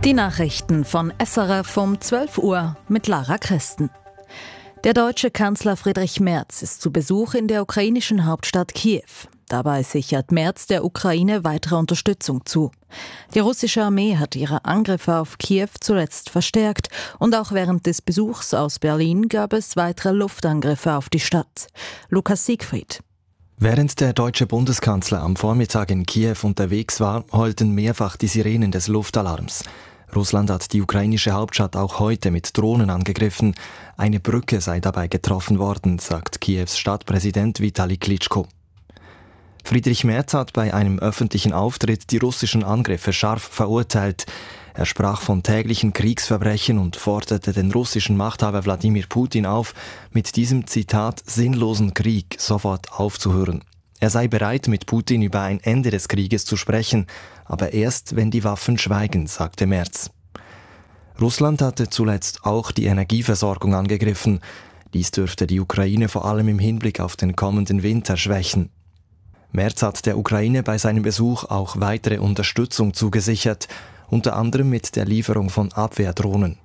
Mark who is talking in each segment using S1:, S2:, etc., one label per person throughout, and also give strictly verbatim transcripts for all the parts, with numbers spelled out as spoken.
S1: Die Nachrichten von S R F um zwölf Uhr mit Lara Christen. Der deutsche Kanzler Friedrich Merz ist zu Besuch in der ukrainischen Hauptstadt Kiew. Dabei sichert Merz der Ukraine weitere Unterstützung zu. Die russische Armee hat ihre Angriffe auf Kiew zuletzt verstärkt und auch während des Besuchs aus Berlin gab es weitere Luftangriffe auf die Stadt. Lukas Siegfried.
S2: Während der deutsche Bundeskanzler am Vormittag in Kiew unterwegs war, heulten mehrfach die Sirenen des Luftalarms. Russland hat die ukrainische Hauptstadt auch heute mit Drohnen angegriffen. Eine Brücke sei dabei getroffen worden, sagt Kiews Stadtpräsident Vitali Klitschko. Friedrich Merz hat bei einem öffentlichen Auftritt die russischen Angriffe scharf verurteilt. Er sprach von täglichen Kriegsverbrechen und forderte den russischen Machthaber Wladimir Putin auf, mit diesem Zitat sinnlosen Krieg sofort aufzuhören. Er sei bereit, mit Putin über ein Ende des Krieges zu sprechen, aber erst, wenn die Waffen schweigen, sagte Merz. Russland hatte zuletzt auch die Energieversorgung angegriffen. Dies dürfte die Ukraine vor allem im Hinblick auf den kommenden Winter schwächen. Merz hat der Ukraine bei seinem Besuch auch weitere Unterstützung zugesichert, unter anderem mit der Lieferung von Abwehrdrohnen.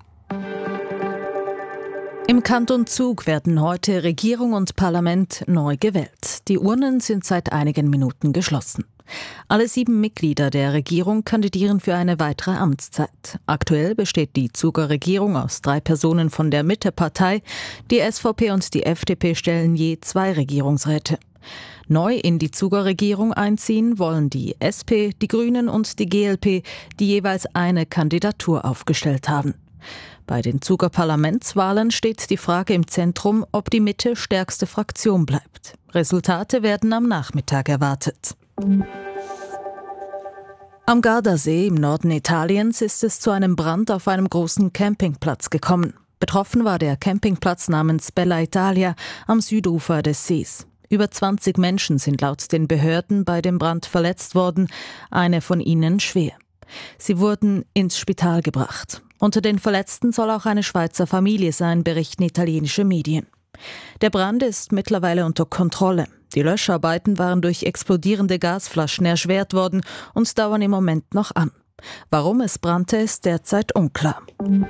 S1: Im Kanton Zug werden heute Regierung und Parlament neu gewählt. Die Urnen sind seit einigen Minuten geschlossen. Alle sieben Mitglieder der Regierung kandidieren für eine weitere Amtszeit. Aktuell besteht die Zuger Regierung aus drei Personen von der Mittepartei. Die S V P und die F D P stellen je zwei Regierungsräte. Neu in die Zuger Regierung einziehen wollen die S P, die Grünen und die G L P, die jeweils eine Kandidatur aufgestellt haben. Bei den Zuger Parlamentswahlen steht die Frage im Zentrum, ob die Mitte stärkste Fraktion bleibt. Resultate werden am Nachmittag erwartet. Am Gardasee im Norden Italiens ist es zu einem Brand auf einem großen Campingplatz gekommen. Betroffen war der Campingplatz namens Bella Italia am Südufer des Sees. Über zwanzig Menschen sind laut den Behörden bei dem Brand verletzt worden, eine von ihnen schwer. Sie wurden ins Spital gebracht. Unter den Verletzten soll auch eine Schweizer Familie sein, berichten italienische Medien. Der Brand ist mittlerweile unter Kontrolle. Die Löscharbeiten waren durch explodierende Gasflaschen erschwert worden und dauern im Moment noch an. Warum es brannte, ist derzeit unklar.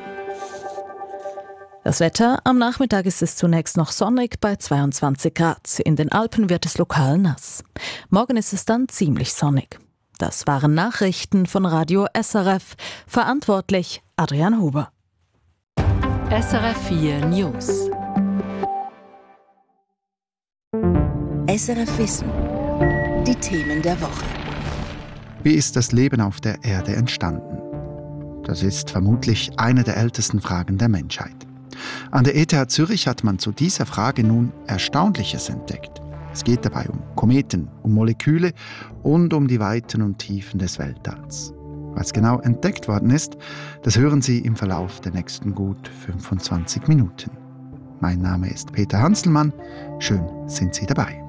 S1: Das Wetter: Am Nachmittag ist es zunächst noch sonnig bei zweiundzwanzig Grad. In den Alpen wird es lokal nass. Morgen ist es dann ziemlich sonnig. Das waren Nachrichten von Radio S R F. Verantwortlich Adrian Huber.
S3: S R F vier News.
S4: S R F Wissen. Die Themen der Woche.
S5: Wie ist das Leben auf der Erde entstanden? Das ist vermutlich eine der ältesten Fragen der Menschheit. An der E T H Zürich hat man zu dieser Frage nun Erstaunliches entdeckt. Es geht dabei um Kometen, um Moleküle und um die Weiten und Tiefen des Weltalls. Was genau entdeckt worden ist, das hören Sie im Verlauf der nächsten gut fünfundzwanzig Minuten. Mein Name ist Peter Hanselmann. Schön sind Sie dabei.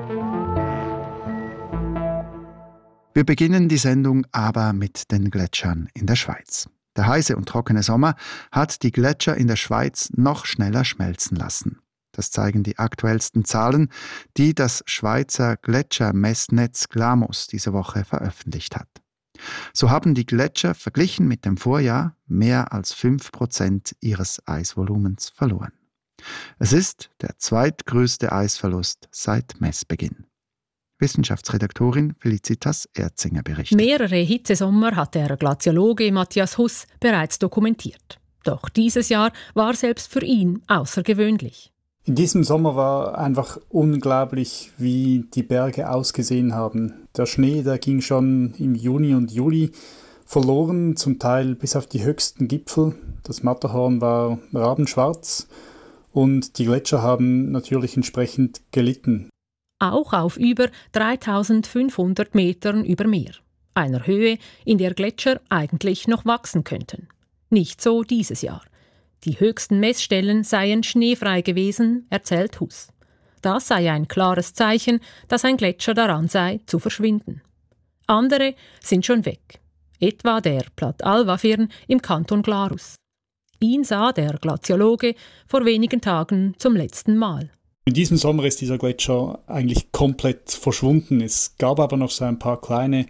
S5: Wir beginnen die Sendung aber mit den Gletschern in der Schweiz. Der heiße und trockene Sommer hat die Gletscher in der Schweiz noch schneller schmelzen lassen. Das zeigen die aktuellsten Zahlen, die das Schweizer Gletschermessnetz GLAMOS diese Woche veröffentlicht hat. So haben die Gletscher verglichen mit dem Vorjahr mehr als fünf Prozent ihres Eisvolumens verloren. Es ist der zweitgrößte Eisverlust seit Messbeginn. Wissenschaftsredaktorin Felicitas Erzinger berichtet.
S6: Mehrere Hitzesommer hat der Glaziologe Matthias Huss bereits dokumentiert. Doch dieses Jahr war selbst für ihn außergewöhnlich.
S7: In diesem Sommer war einfach unglaublich, wie die Berge ausgesehen haben. Der Schnee, der ging schon im Juni und Juli verloren, zum Teil bis auf die höchsten Gipfel. Das Matterhorn war rabenschwarz und die Gletscher haben natürlich entsprechend gelitten.
S6: Auch auf über dreitausendfünfhundert Metern über Meer. Einer Höhe, in der Gletscher eigentlich noch wachsen könnten. Nicht so dieses Jahr. Die höchsten Messstellen seien schneefrei gewesen, erzählt Huss. Das sei ein klares Zeichen, dass ein Gletscher daran sei, zu verschwinden. Andere sind schon weg. Etwa der Plat Alva-Firn im Kanton Glarus. Ihn sah der Glaziologe vor wenigen Tagen zum letzten Mal.
S7: In diesem Sommer ist dieser Gletscher eigentlich komplett verschwunden. Es gab aber noch so ein paar kleine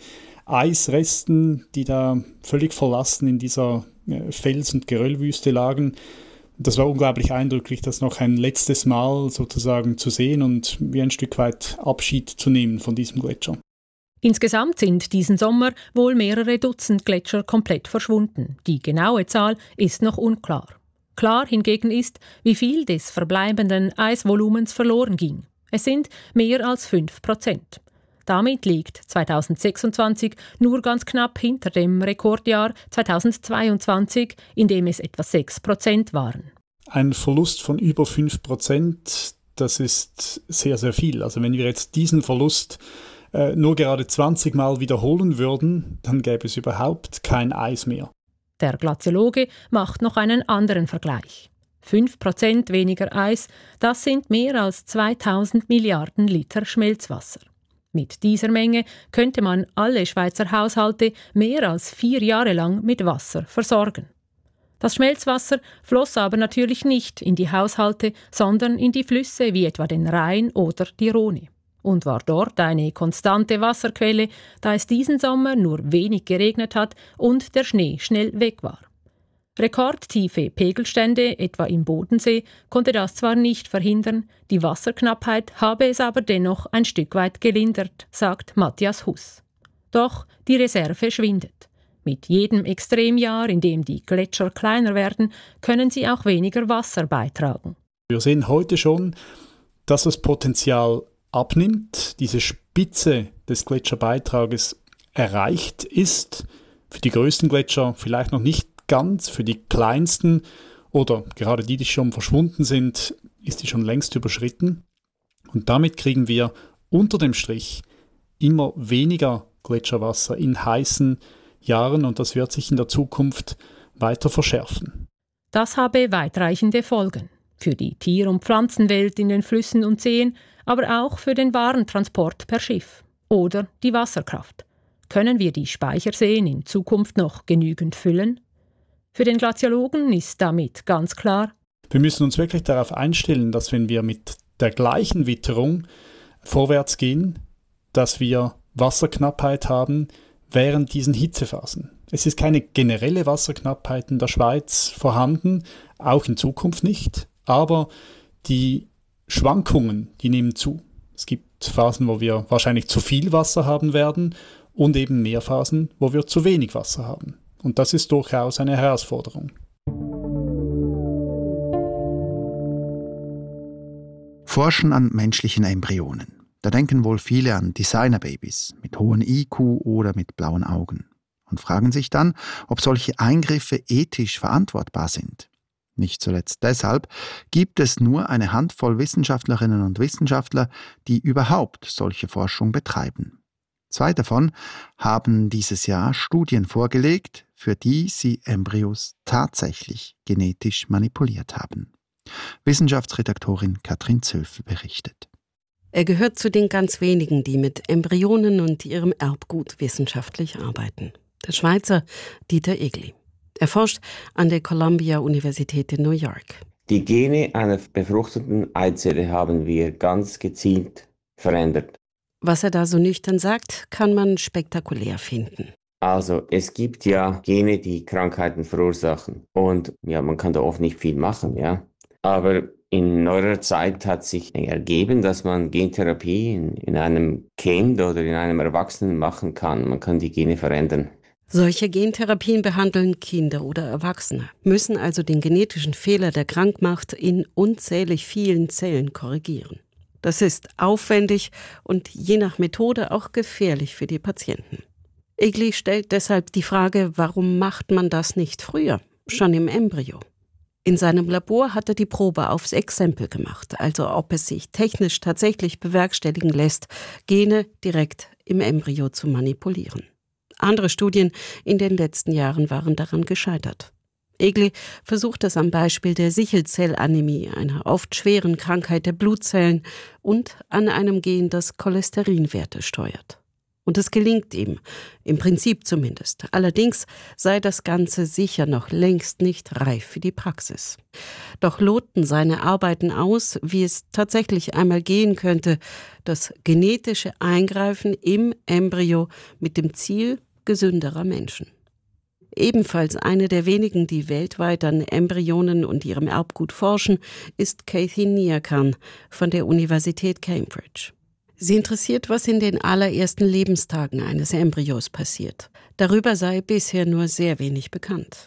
S7: Eisresten, die da völlig verlassen in dieser Fels- und Geröllwüste lagen. Das war unglaublich eindrücklich, das noch ein letztes Mal sozusagen zu sehen und wie ein Stück weit Abschied zu nehmen von diesem Gletscher.
S6: Insgesamt sind diesen Sommer wohl mehrere Dutzend Gletscher komplett verschwunden. Die genaue Zahl ist noch unklar. Klar hingegen ist, wie viel des verbleibenden Eisvolumens verloren ging. Es sind mehr als fünf Prozent. Damit liegt zweitausendsechsundzwanzig nur ganz knapp hinter dem Rekordjahr zweitausendzweiundzwanzig, in dem es etwa sechs Prozent waren.
S7: Ein Verlust von über fünf Prozent, das ist sehr, sehr viel. Also wenn wir jetzt diesen Verlust äh, nur gerade zwanzig Mal wiederholen würden, dann gäbe es überhaupt kein Eis mehr.
S6: Der Glaziologe macht noch einen anderen Vergleich. fünf Prozent weniger Eis, das sind mehr als zweitausend Milliarden Liter Schmelzwasser. Mit dieser Menge könnte man alle Schweizer Haushalte mehr als vier Jahre lang mit Wasser versorgen. Das Schmelzwasser floss aber natürlich nicht in die Haushalte, sondern in die Flüsse wie etwa den Rhein oder die Rhone. Und war dort eine konstante Wasserquelle, da es diesen Sommer nur wenig geregnet hat und der Schnee schnell weg war. Rekordtiefe Pegelstände, etwa im Bodensee, konnte das zwar nicht verhindern, die Wasserknappheit habe es aber dennoch ein Stück weit gelindert, sagt Matthias Huss. Doch die Reserve schwindet. Mit jedem Extremjahr, in dem die Gletscher kleiner werden, können sie auch weniger Wasser beitragen.
S7: Wir sehen heute schon, dass das Potenzial abnimmt, diese Spitze des Gletscherbeitrages erreicht ist. Für die größten Gletscher vielleicht noch nicht ganz, für die kleinsten oder gerade die, die schon verschwunden sind, ist die schon längst überschritten. Und damit kriegen wir unter dem Strich immer weniger Gletscherwasser in heißen Jahren und das wird sich in der Zukunft weiter verschärfen.
S6: Das habe weitreichende Folgen für die Tier- und Pflanzenwelt in den Flüssen und Seen, aber auch für den Warentransport per Schiff oder die Wasserkraft. Können wir die Speicherseen in Zukunft noch genügend füllen? Für den Glaziologen ist damit ganz klar:
S7: Wir müssen uns wirklich darauf einstellen, dass wenn wir mit der gleichen Witterung vorwärts gehen, dass wir Wasserknappheit haben während diesen Hitzephasen. Es ist keine generelle Wasserknappheit in der Schweiz vorhanden, auch in Zukunft nicht, aber die Schwankungen, die nehmen zu. Es gibt Phasen, wo wir wahrscheinlich zu viel Wasser haben werden und eben mehr Phasen, wo wir zu wenig Wasser haben. Und das ist durchaus eine Herausforderung.
S5: Forschen an menschlichen Embryonen. Da denken wohl viele an Designerbabys mit hohem I Q oder mit blauen Augen und fragen sich dann, ob solche Eingriffe ethisch verantwortbar sind. Nicht zuletzt deshalb gibt es nur eine Handvoll Wissenschaftlerinnen und Wissenschaftler, die überhaupt solche Forschung betreiben. Zwei davon haben dieses Jahr Studien vorgelegt, für die sie Embryos tatsächlich genetisch manipuliert haben. Wissenschaftsredaktorin Katrin Zöfel berichtet.
S8: Er gehört zu den ganz wenigen, die mit Embryonen und ihrem Erbgut wissenschaftlich arbeiten. Der Schweizer Dieter Egli. Er forscht an der Columbia-Universität in New York.
S9: Die Gene einer befruchteten Eizelle haben wir ganz gezielt verändert.
S8: Was er da so nüchtern sagt, kann man spektakulär finden.
S9: Also es gibt ja Gene, die Krankheiten verursachen. Und ja, man kann da oft nicht viel machen, ja. Aber in neuerer Zeit hat sich ergeben, dass man Gentherapie in, in einem Kind oder in einem Erwachsenen machen kann. Man kann die Gene verändern.
S8: Solche Gentherapien behandeln Kinder oder Erwachsene, müssen also den genetischen Fehler, der krank macht, in unzählig vielen Zellen korrigieren. Das ist aufwendig und je nach Methode auch gefährlich für die Patienten. Egli stellt deshalb die Frage, warum macht man das nicht früher, schon im Embryo? In seinem Labor hat er die Probe aufs Exempel gemacht, also ob es sich technisch tatsächlich bewerkstelligen lässt, Gene direkt im Embryo zu manipulieren. Andere Studien in den letzten Jahren waren daran gescheitert. Egli versucht es am Beispiel der Sichelzellanämie, einer oft schweren Krankheit der Blutzellen, und an einem Gen, das Cholesterinwerte steuert. Und es gelingt ihm, im Prinzip zumindest. Allerdings sei das Ganze sicher noch längst nicht reif für die Praxis. Doch loten seine Arbeiten aus, wie es tatsächlich einmal gehen könnte, das genetische Eingreifen im Embryo mit dem Ziel gesünderer Menschen. Ebenfalls eine der wenigen, die weltweit an Embryonen und ihrem Erbgut forschen, ist Kathy Niakan von der Universität Cambridge. Sie interessiert, was in den allerersten Lebenstagen eines Embryos passiert. Darüber sei bisher nur sehr wenig bekannt.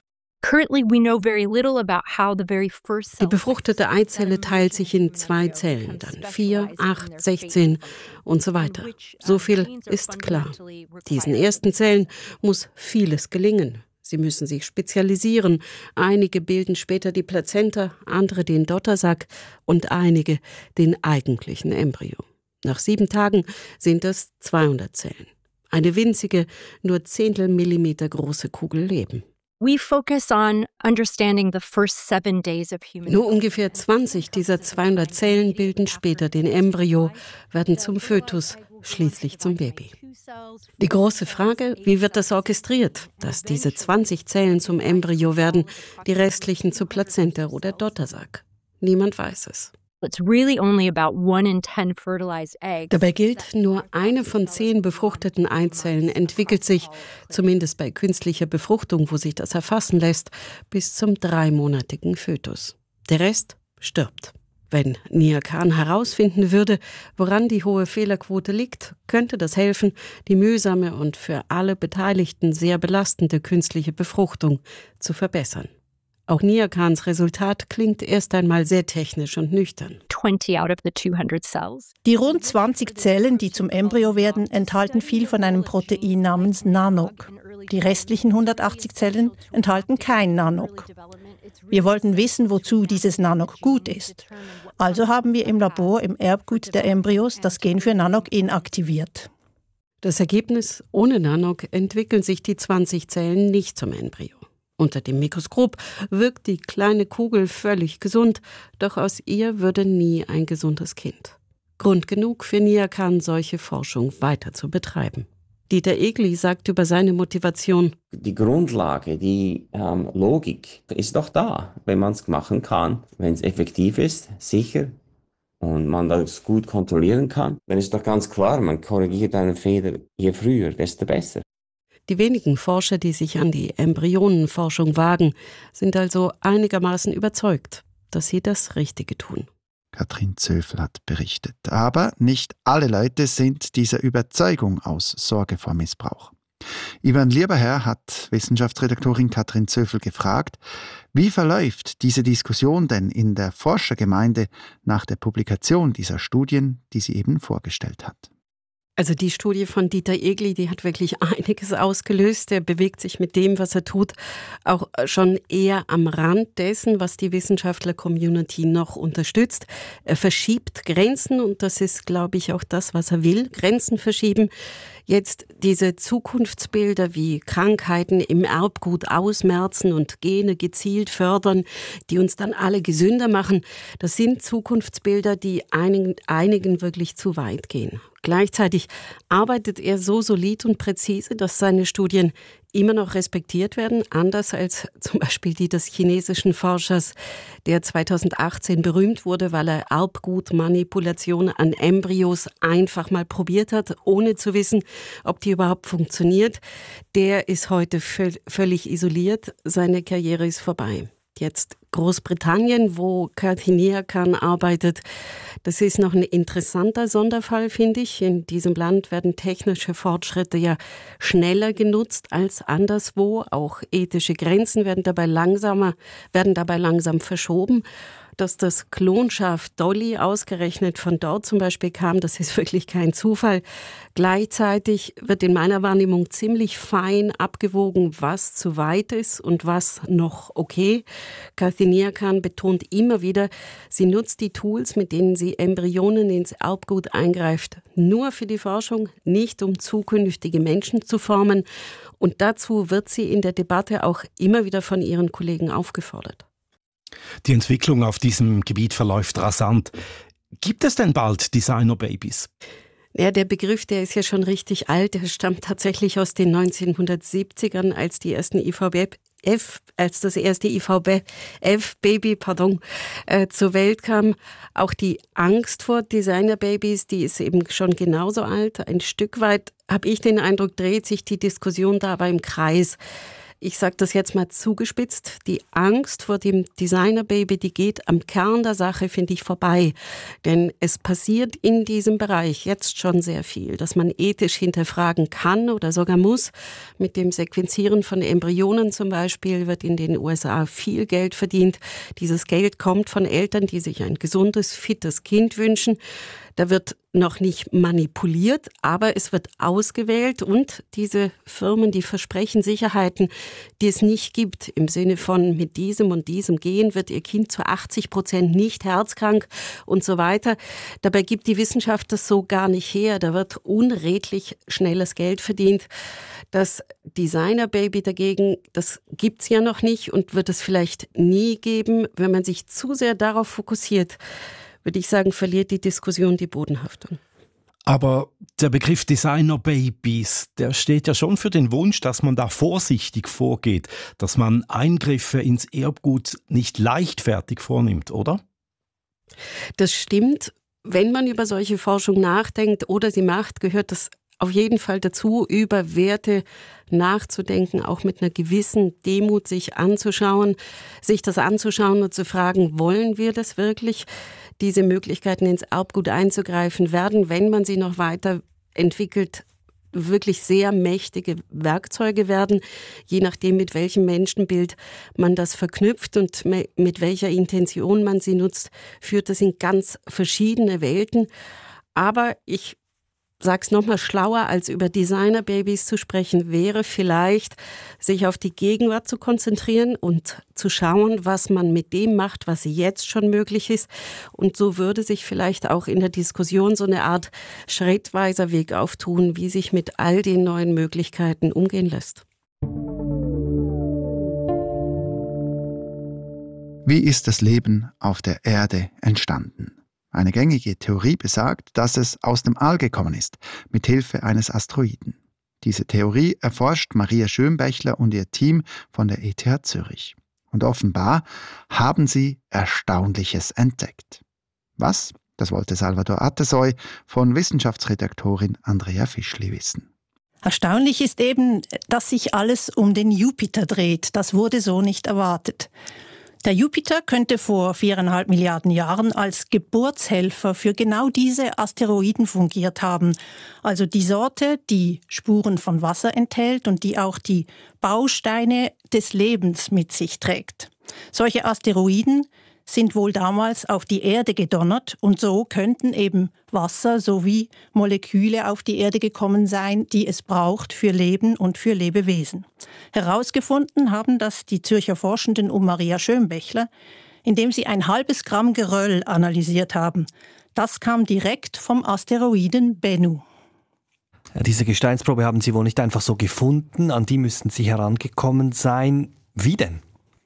S8: Die befruchtete Eizelle teilt sich in zwei Zellen, dann vier, acht, sechzehn und so weiter. So viel ist klar. Diesen ersten Zellen muss vieles gelingen. Sie müssen sich spezialisieren. Einige bilden später die Plazenta, andere den Dottersack und einige den eigentlichen Embryo. Nach sieben Tagen sind es zweihundert Zellen. Eine winzige, nur Zehntel Millimeter große Kugel Leben.
S10: We focus on understanding the first seven days of human.
S8: Nur ungefähr zwanzig dieser zweihundert Zellen bilden später den Embryo, werden zum Fötus, schließlich zum Baby. Die große Frage, wie wird das orchestriert, dass diese zwanzig Zellen zum Embryo werden, die restlichen zu Plazenta oder Dottersack? Niemand weiß es.
S10: It's really only about one in ten fertilized eggs.
S8: Dabei gilt, nur eine von zehn befruchteten Eizellen entwickelt sich, zumindest bei künstlicher Befruchtung, wo sich das erfassen lässt, bis zum dreimonatigen Fötus. Der Rest stirbt. Wenn Niakan herausfinden würde, woran die hohe Fehlerquote liegt, könnte das helfen, die mühsame und für alle Beteiligten sehr belastende künstliche Befruchtung zu verbessern. Auch Niakans Resultat klingt erst einmal sehr technisch und nüchtern.
S11: Die rund zwanzig Zellen, die zum Embryo werden, enthalten viel von einem Protein namens Nanoq. Die restlichen hundertachtzig Zellen enthalten kein Nanoq. Wir wollten wissen, wozu dieses Nanoq gut ist. Also haben wir im Labor im Erbgut der Embryos das Gen für Nanoq inaktiviert.
S8: Das Ergebnis: Ohne Nanoq entwickeln sich die zwanzig Zellen nicht zum Embryo. Unter dem Mikroskop wirkt die kleine Kugel völlig gesund, doch aus ihr würde nie ein gesundes Kind. Grund genug für Niakan, solche Forschung weiter zu betreiben. Dieter Egli sagt über seine Motivation:
S9: Die Grundlage, die ähm, Logik ist doch da, wenn man es machen kann, wenn es effektiv ist, sicher und man das gut kontrollieren kann. Dann ist doch ganz klar, man korrigiert einen Fehler je früher, desto besser.
S8: Die wenigen Forscher, die sich an die Embryonenforschung wagen, sind also einigermaßen überzeugt, dass sie das Richtige tun.
S5: Katrin Zöfel hat berichtet. Aber nicht alle Leute sind dieser Überzeugung aus Sorge vor Missbrauch. Ivan Lieberherr hat Wissenschaftsredaktorin Katrin Zöfel gefragt, wie verläuft diese Diskussion denn in der Forschergemeinde nach der Publikation dieser Studien, die sie eben vorgestellt hat.
S8: Also die Studie von Dieter Egli, die hat wirklich einiges ausgelöst. Er bewegt sich mit dem, was er tut, auch schon eher am Rand dessen, was die Wissenschaftler-Community noch unterstützt. Er verschiebt Grenzen und das ist, glaube ich, auch das, was er will, Grenzen verschieben. Jetzt diese Zukunftsbilder wie Krankheiten im Erbgut ausmerzen und Gene gezielt fördern, die uns dann alle gesünder machen, das sind Zukunftsbilder, die einigen, einigen wirklich zu weit gehen. Gleichzeitig arbeitet er so solid und präzise, dass seine Studien immer noch respektiert werden, anders als zum Beispiel die des chinesischen Forschers, der zweitausendachtzehn berühmt wurde, weil er Erbgutmanipulation an Embryos einfach mal probiert hat, ohne zu wissen, ob die überhaupt funktioniert. Der ist heute völ- völlig isoliert, seine Karriere ist vorbei. Jetzt Großbritannien, wo Kathy Niakan arbeitet. Das ist noch ein interessanter Sonderfall, finde ich. In diesem Land werden technische Fortschritte ja schneller genutzt als anderswo. Auch ethische Grenzen werden dabei langsamer, werden dabei langsam verschoben. Dass das Klonschaf Dolly ausgerechnet von dort zum Beispiel kam, das ist wirklich kein Zufall. Gleichzeitig wird in meiner Wahrnehmung ziemlich fein abgewogen, was zu weit ist und was noch okay. Kathy Niakan betont immer wieder, sie nutzt die Tools, mit denen sie Embryonen ins Erbgut eingreift, nur für die Forschung, nicht um zukünftige Menschen zu formen. Und dazu wird sie in der Debatte auch immer wieder von ihren Kollegen aufgefordert.
S12: Die Entwicklung auf diesem Gebiet verläuft rasant. Gibt es denn bald Designer-Babys?
S8: Ja, der Begriff, der ist ja schon richtig alt. Der stammt tatsächlich aus den neunzehnhundertsiebzigern, als die ersten I V B F, als das erste I V B F-Baby, pardon, äh, zur Welt kam. Auch die Angst vor Designerbabys, die ist eben schon genauso alt. Ein Stück weit, habe ich den Eindruck, dreht sich die Diskussion dabei im Kreis. Ich sage das jetzt mal zugespitzt, die Angst vor dem Designerbaby, die geht am Kern der Sache, finde ich, vorbei. Denn es passiert in diesem Bereich jetzt schon sehr viel, dass man ethisch hinterfragen kann oder sogar muss. Mit dem Sequenzieren von Embryonen zum Beispiel wird in den U S A viel Geld verdient. Dieses Geld kommt von Eltern, die sich ein gesundes, fittes Kind wünschen. Da wird noch nicht manipuliert, aber es wird ausgewählt und diese Firmen, die versprechen Sicherheiten, die es nicht gibt, im Sinne von mit diesem und diesem Gen wird ihr Kind zu achtzig Prozent nicht herzkrank und so weiter. Dabei gibt die Wissenschaft das so gar nicht her. Da wird unredlich schnelles Geld verdient. Das Designerbaby dagegen, das gibt's ja noch nicht und wird es vielleicht nie geben, wenn man sich zu sehr darauf fokussiert, würde ich sagen, verliert die Diskussion die Bodenhaftung.
S12: Aber der Begriff Designer-Babys, der steht ja schon für den Wunsch, dass man da vorsichtig vorgeht, dass man Eingriffe ins Erbgut nicht leichtfertig vornimmt, oder?
S8: Das stimmt. Wenn man über solche Forschung nachdenkt oder sie macht, gehört das auf jeden Fall dazu, über Werte nachzudenken, auch mit einer gewissen Demut sich anzuschauen, sich das anzuschauen und zu fragen, wollen wir das wirklich? Diese Möglichkeiten ins Erbgut einzugreifen werden, wenn man sie noch weiter entwickelt, wirklich sehr mächtige Werkzeuge werden, je nachdem, mit welchem Menschenbild man das verknüpft und mit welcher Intention man sie nutzt, führt das in ganz verschiedene Welten. Aber ich sag's nochmal, schlauer als über Designerbabys zu sprechen, wäre vielleicht, sich auf die Gegenwart zu konzentrieren und zu schauen, was man mit dem macht, was jetzt schon möglich ist. Und so würde sich vielleicht auch in der Diskussion so eine Art schrittweiser Weg auftun, wie sich mit all den neuen Möglichkeiten umgehen lässt.
S5: Wie ist das Leben auf der Erde entstanden? Eine gängige Theorie besagt, dass es aus dem All gekommen ist, mit Hilfe eines Asteroiden. Diese Theorie erforscht Maria Schönbächler und ihr Team von der E T H Zürich. Und offenbar haben sie Erstaunliches entdeckt. Was? Das wollte Salvador Atesoy von Wissenschaftsredaktorin Andrea Fischli wissen.
S11: Erstaunlich ist eben, dass sich alles um den Jupiter dreht. Das wurde so nicht erwartet. Der Jupiter könnte vor viereinhalb Milliarden Jahren als Geburtshelfer für genau diese Asteroiden fungiert haben. Also die Sorte, die Spuren von Wasser enthält und die auch die Bausteine des Lebens mit sich trägt. Solche Asteroiden sind wohl damals auf die Erde gedonnert und so könnten eben Wasser sowie Moleküle auf die Erde gekommen sein, die es braucht für Leben und für Lebewesen. Herausgefunden haben das die Zürcher Forschenden um Maria Schönbächler, indem sie ein halbes Gramm Geröll analysiert haben. Das kam direkt vom Asteroiden Bennu.
S2: Diese Gesteinsprobe haben Sie wohl nicht einfach so gefunden, an die müssten Sie herangekommen sein. Wie denn?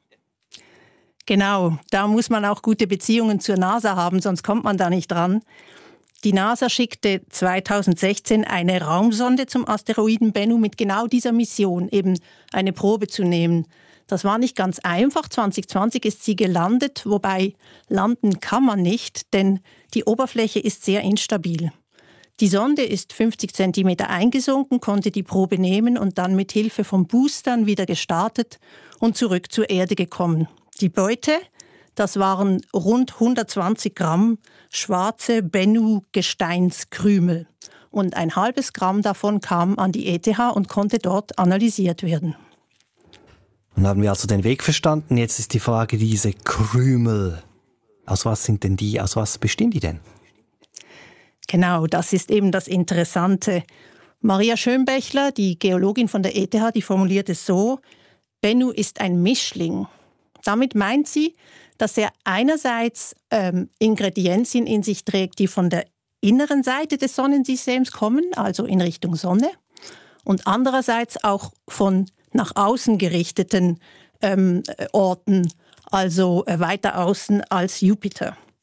S11: Genau, da muss man auch gute Beziehungen zur NASA haben, sonst kommt man da nicht dran. Die NASA schickte zweitausendsechzehn eine Raumsonde zum Asteroiden Bennu mit genau dieser Mission, eben eine Probe zu nehmen. Das war nicht ganz einfach. zwanzig zwanzig ist sie gelandet, wobei landen kann man nicht, denn die Oberfläche ist sehr instabil. Die Sonde ist fünfzig Zentimeter eingesunken, konnte die Probe nehmen und dann mit Hilfe von Boostern wieder gestartet und zurück zur Erde gekommen. Die Beute, das waren rund hundertzwanzig Gramm schwarze Bennu-Gesteinskrümel. Und ein halbes Gramm davon kam an die E T H und konnte dort analysiert werden.
S2: Nun haben wir also den Weg verstanden. Jetzt ist die Frage, diese Krümel. Aus was sind denn die? Aus was bestehen die denn?
S11: Genau, das ist eben das Interessante. Maria Schönbächler, die Geologin von der E T H, die formuliert es so: Bennu ist ein Mischling. Damit meint sie, dass er einerseits ähm, Ingredienzien in sich trägt, die von der inneren Seite des Sonnensystems kommen, also in Richtung Sonne, und andererseits auch von nach außen gerichteten ähm, Orten, also äh, weiter außen als Jupiter.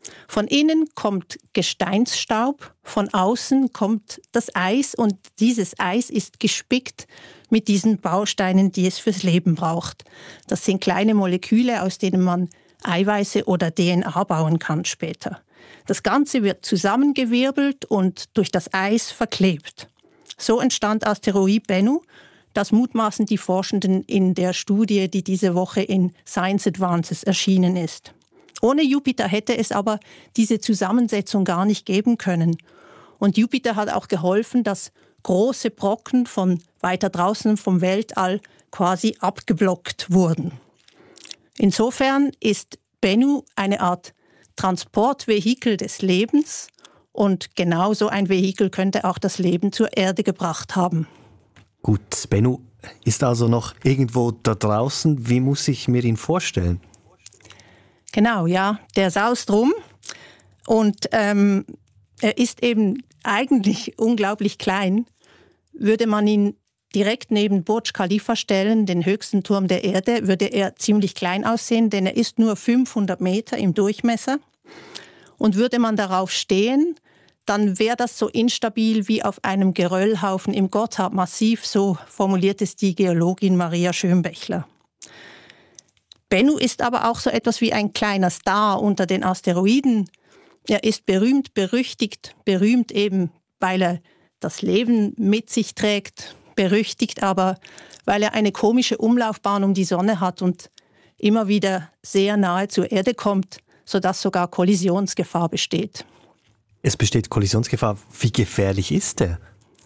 S11: Von innen kommt Gesteinsstaub, von außen kommt das Eis und dieses Eis ist gespickt mit diesen Bausteinen, die es fürs Leben braucht. Das sind kleine Moleküle, aus denen man Eiweiße oder D N A bauen kann später. Das Ganze wird zusammengewirbelt und durch das Eis verklebt. So entstand Asteroid Bennu. Das mutmaßen die Forschenden in der Studie, die diese Woche in Science Advances erschienen ist. Ohne Jupiter hätte es aber diese Zusammensetzung gar nicht geben können. Und Jupiter hat auch geholfen, dass große Brocken von weiter draußen vom Weltall quasi abgeblockt wurden. Insofern ist Bennu eine Art Transportvehikel des Lebens und genau so ein Vehikel könnte auch das Leben zur Erde gebracht haben.
S13: Gut, Bennu ist also noch irgendwo da draußen. Wie muss ich mir ihn vorstellen?
S11: Genau, ja, der saust rum und ähm, er ist eben eigentlich unglaublich klein. Würde man ihn direkt neben Burj Khalifa stellen, den höchsten Turm der Erde, würde er ziemlich klein aussehen, denn er ist nur fünfhundert Meter im Durchmesser. Und würde man darauf stehen, dann wäre das so instabil wie auf einem Geröllhaufen im Gotthardmassiv, so formuliert es die Geologin Maria Schönbächler. Bennu ist aber auch so etwas wie ein kleiner Star unter den Asteroiden. Er ist berühmt, berüchtigt, berühmt eben, weil er das Leben mit sich trägt, berüchtigt aber, weil er eine komische Umlaufbahn um die Sonne hat und immer wieder sehr nahe zur Erde kommt, sodass sogar Kollisionsgefahr besteht.
S13: Es besteht Kollisionsgefahr. Wie gefährlich ist er?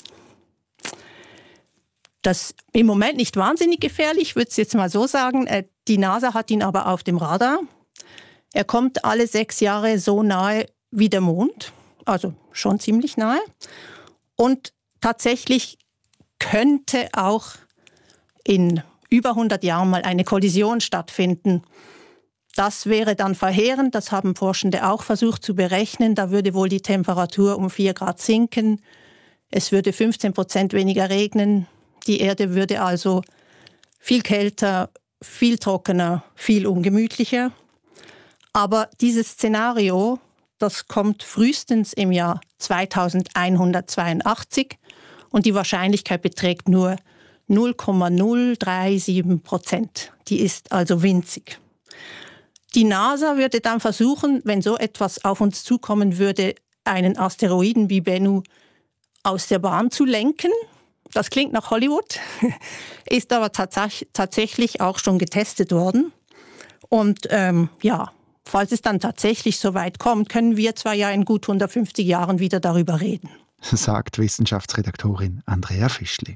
S11: Das ist im Moment nicht wahnsinnig gefährlich, ich würde es jetzt mal so sagen. Die NASA hat ihn aber auf dem Radar. Er kommt alle sechs Jahre so nahe wie der Mond, also schon ziemlich nahe. Und tatsächlich könnte auch in über hundert Jahren mal eine Kollision stattfinden. Das wäre dann verheerend, das haben Forschende auch versucht zu berechnen. Da würde wohl die Temperatur um vier Grad sinken. Es würde fünfzehn Prozent weniger regnen. Die Erde würde also viel kälter, viel trockener, viel ungemütlicher. Aber dieses Szenario, das kommt frühestens im Jahr zweitausendeinhundertzweiundachtzig und die Wahrscheinlichkeit beträgt nur null Komma null drei sieben Prozent. Die ist also winzig. Die NASA würde dann versuchen, wenn so etwas auf uns zukommen würde, einen Asteroiden wie Bennu aus der Bahn zu lenken. Das klingt nach Hollywood, ist aber tats- tatsächlich auch schon getestet worden. Und ähm, ja, falls es dann tatsächlich so weit kommt, können wir zwar ja in gut hundertfünfzig Jahren wieder darüber reden.
S5: Sagt Wissenschaftsredaktorin Andrea Fischli.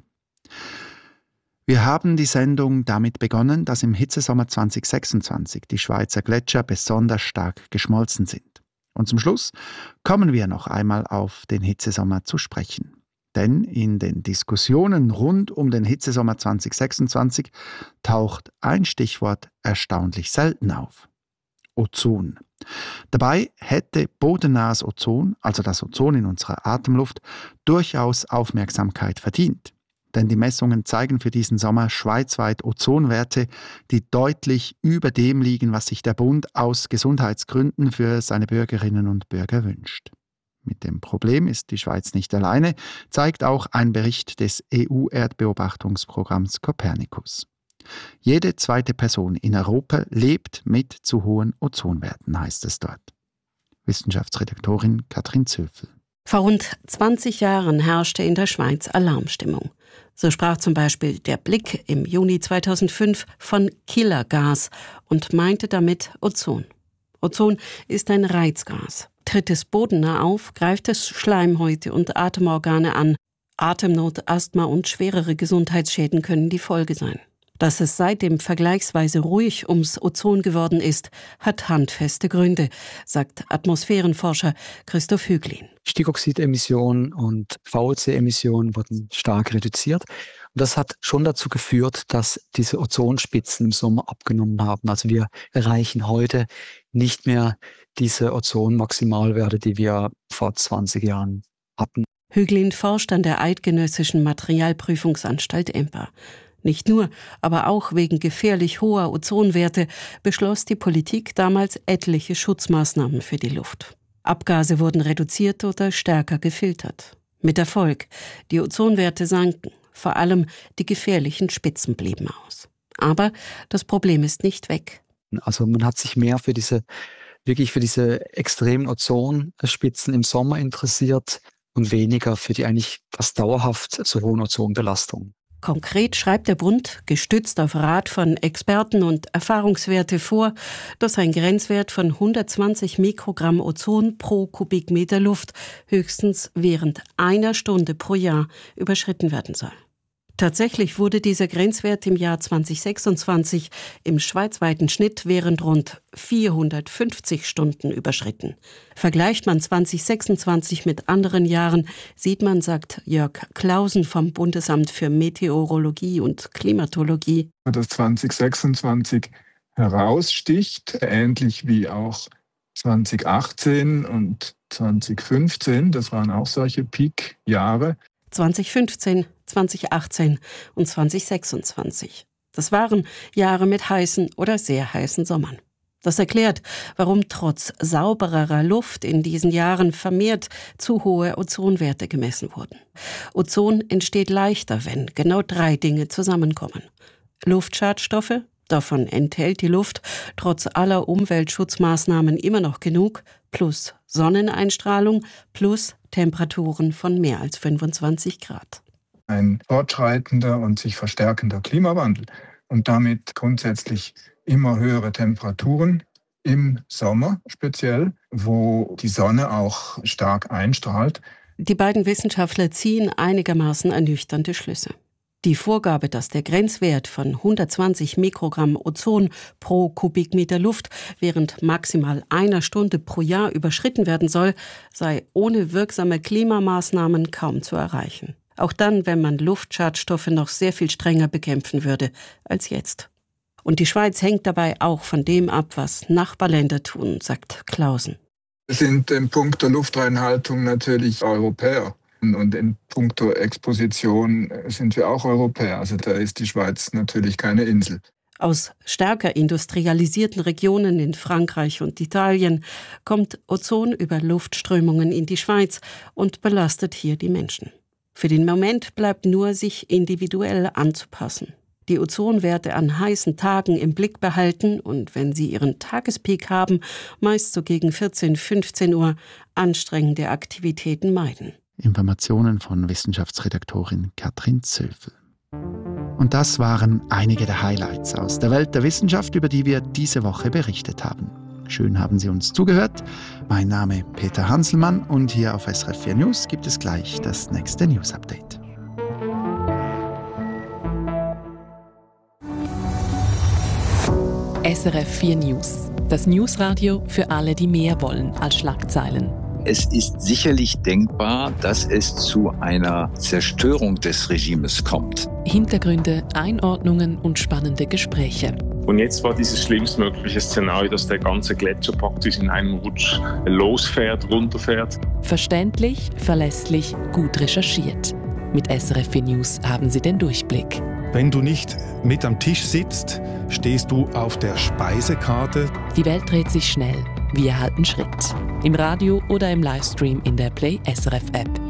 S5: Wir haben die Sendung damit begonnen, dass im Hitzesommer zweitausendsechsundzwanzig die Schweizer Gletscher besonders stark geschmolzen sind. Und zum Schluss kommen wir noch einmal auf den Hitzesommer zu sprechen. Denn in den Diskussionen rund um den Hitzesommer zweitausendsechsundzwanzig taucht ein Stichwort erstaunlich selten auf: Ozon. Dabei hätte bodennahes Ozon, also das Ozon in unserer Atemluft, durchaus Aufmerksamkeit verdient. Denn die Messungen zeigen für diesen Sommer schweizweit Ozonwerte, die deutlich über dem liegen, was sich der Bund aus Gesundheitsgründen für seine Bürgerinnen und Bürger wünscht. Mit dem Problem ist die Schweiz nicht alleine, zeigt auch ein Bericht des E U-Erdbeobachtungsprogramms Copernicus. Jede zweite Person in Europa lebt mit zu hohen Ozonwerten, heißt es dort. Wissenschaftsredaktorin Katrin Zöfel.
S8: Vor rund zwanzig Jahren herrschte in der Schweiz Alarmstimmung. So sprach zum Beispiel der Blick im Juni zweitausendfünf von Killergas und meinte damit Ozon. Ozon ist ein Reizgas. Tritt es bodennah auf, greift es Schleimhäute und Atemorgane an. Atemnot, Asthma und schwerere Gesundheitsschäden können die Folge sein. Dass es seitdem vergleichsweise ruhig ums Ozon geworden ist, hat handfeste Gründe, sagt Atmosphärenforscher Christoph Hüglin.
S14: Stickoxidemissionen und V O C-Emissionen wurden stark reduziert. Und das hat schon dazu geführt, dass diese Ozonspitzen im Sommer abgenommen haben. Also wir erreichen heute nicht mehr diese Ozonmaximalwerte, die wir vor zwanzig Jahren hatten.
S8: Hüglin forscht an der Eidgenössischen Materialprüfungsanstalt E M P A. Nicht nur, aber auch wegen gefährlich hoher Ozonwerte beschloss die Politik damals etliche Schutzmaßnahmen für die Luft. Abgase wurden reduziert oder stärker gefiltert. Mit Erfolg. Die Ozonwerte sanken. Vor allem die gefährlichen Spitzen blieben aus. Aber das Problem ist nicht weg.
S14: Also man hat sich mehr für diese, wirklich für diese extremen Ozonspitzen im Sommer interessiert und weniger für die eigentlich fast dauerhaft so hohen Ozonbelastungen.
S8: Konkret schreibt der Bund, gestützt auf Rat von Experten und Erfahrungswerte vor, dass ein Grenzwert von hundertzwanzig Mikrogramm Ozon pro Kubikmeter Luft höchstens während einer Stunde pro Jahr überschritten werden soll. Tatsächlich wurde dieser Grenzwert im Jahr zweitausendsechsundzwanzig im schweizweiten Schnitt während rund vierhundertfünfzig Stunden überschritten. Vergleicht man zweitausendsechsundzwanzig mit anderen Jahren, sieht man, sagt Jörg Clausen vom Bundesamt für Meteorologie und Klimatologie,
S15: dass zweitausendsechsundzwanzig heraussticht, ähnlich wie auch zweitausendachtzehn und zweitausendfünfzehn, das waren auch solche Peak-Jahre.
S8: zweitausendfünfzehn, zweitausendachtzehn und zweitausendsechsundzwanzig. Das waren Jahre mit heißen oder sehr heißen Sommern. Das erklärt, warum trotz saubererer Luft in diesen Jahren vermehrt zu hohe Ozonwerte gemessen wurden. Ozon entsteht leichter, wenn genau drei Dinge zusammenkommen. Luftschadstoffe, davon enthält die Luft trotz aller Umweltschutzmaßnahmen immer noch genug, plus Sonneneinstrahlung, plus Temperaturen von mehr als fünfundzwanzig Grad.
S15: Ein fortschreitender und sich verstärkender Klimawandel und damit grundsätzlich immer höhere Temperaturen im Sommer speziell, wo die Sonne auch stark einstrahlt.
S8: Die beiden Wissenschaftler ziehen einigermaßen ernüchternde Schlüsse. Die Vorgabe, dass der Grenzwert von hundertzwanzig Mikrogramm Ozon pro Kubikmeter Luft während maximal einer Stunde pro Jahr überschritten werden soll, sei ohne wirksame Klimamaßnahmen kaum zu erreichen. Auch dann, wenn man Luftschadstoffe noch sehr viel strenger bekämpfen würde als jetzt. Und die Schweiz hängt dabei auch von dem ab, was Nachbarländer tun, sagt Clausen.
S15: Wir sind in puncto Luftreinhaltung natürlich Europäer. Und in puncto Exposition sind wir auch Europäer. Also da ist die Schweiz natürlich keine Insel.
S8: Aus stärker industrialisierten Regionen in Frankreich und Italien kommt Ozon über Luftströmungen in die Schweiz und belastet hier die Menschen. Für den Moment bleibt nur, sich individuell anzupassen. Die Ozonwerte an heißen Tagen im Blick behalten und, wenn sie ihren Tagespeak haben, meist so gegen vierzehn, fünfzehn Uhr, anstrengende Aktivitäten meiden.
S5: Informationen von Wissenschaftsredaktorin Katrin Zöfel. Und das waren einige der Highlights aus der Welt der Wissenschaft, über die wir diese Woche berichtet haben. Schön haben Sie uns zugehört. Mein Name ist Peter Hanselmann und hier auf S R F vier News gibt es gleich das nächste News-Update.
S3: S R F vier News, das Newsradio für alle, die mehr wollen als Schlagzeilen.
S16: Es ist sicherlich denkbar, dass es zu einer Zerstörung des Regimes kommt.
S3: Hintergründe, Einordnungen und spannende Gespräche.
S17: Und jetzt war dieses schlimmstmögliche Szenario, dass der ganze Gletscher praktisch in einem Rutsch losfährt, runterfährt.
S3: Verständlich, verlässlich, gut recherchiert. Mit S R F vier News haben Sie den Durchblick.
S18: Wenn du nicht mit am Tisch sitzt, stehst du auf der Speisekarte.
S3: Die Welt dreht sich schnell. Wir halten Schritt. Im Radio oder im Livestream in der Play S R F App.